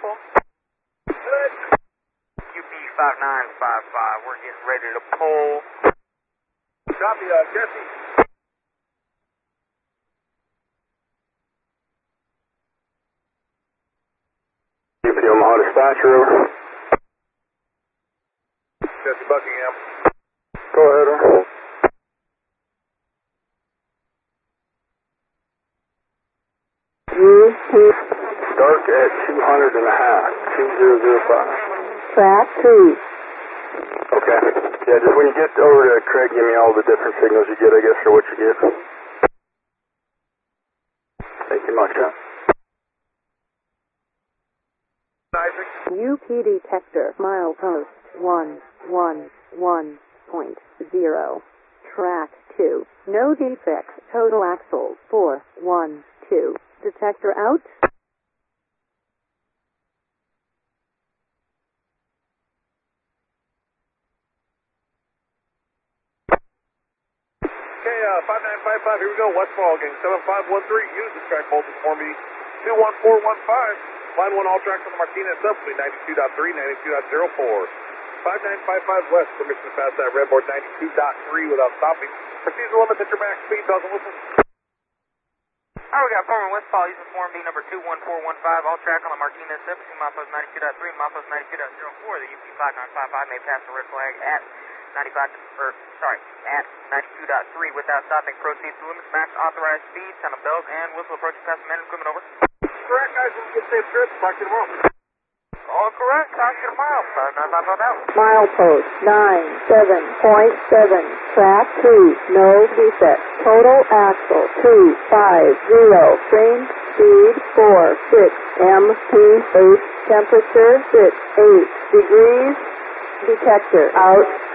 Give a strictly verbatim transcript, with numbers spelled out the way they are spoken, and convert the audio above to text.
Westfall. U P five nine five five, we're getting ready to pull. Copy, uh, Jesse. U P Omaha dispatcher, over. Jesse Buckingham. Go ahead, over. U P Start at two hundred and a half, two zero zero five. track two. Okay. Yeah, just when you get over to Craig, give me all the different signals you get, I guess, or what you get. Thank you much, huh? U P detector, milepost one one one point zero. Track two. No defects. Total axles four one two. Detector out. Okay, uh, five nine five five, here we go, Westfall again, seven five one three, use the track voltage for me, two one four one five, line one all tracks on the Martinez subway, ninety-two point three, ninety-two point oh four, five nine five five west, permission to pass that red board ninety-two point three without stopping, proceed to limit at your max speed, doesn't listen. Alright, we got former Westfall, using form B number two one four one five, all track on the Martinez sub, between milepost ninety-two point three and milepost ninety-two point oh four, the U P five nine five five may pass the red flag at ninety-five, or, sorry, at ninety-two point three without stopping, proceed to limits, max authorized speed, sound of bells, and whistle approaching past the man and equipment, over. Correct, guys, we'll get safe trips, talk to you tomorrow. All correct, talk to you tomorrow, five nine five five out. Milepost nine seven point seven. Track two. No defects. Total axle two five zero. Train speed four six. M P eight. Temperature six eight degrees. Detector out.